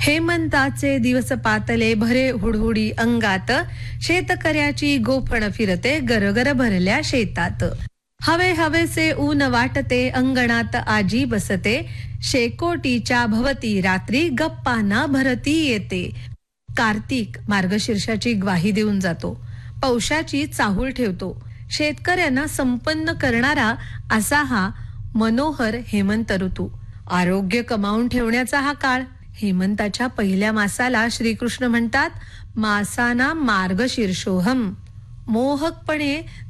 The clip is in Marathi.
हेमंताचे दिवस पातले भरे हुडहुडी अंगात, शेतकऱ्याची गोफण फिरते गरगर भरल्या शेतात. हवे हवेसे ऊन वाटते अंगणात आजी बसते, शेकोटीच्या भवती रात्री गप्पांना भरती येते. कार्तिक मार्गशीर्षाची ग्वाही देऊन जातो, पौषाची चाहूल ठेवतो. शेतकऱ्यांना संपन्न करणारा असा हा मनोहर हेमंत ऋतू. आरोग्य कमावून ठेवण्याचा हा काळ. हेमंताच्या पहिल्या मासाला श्रीकृष्ण म्हणतात, मासाना मार्गशीर्षोहम. मोहकपणे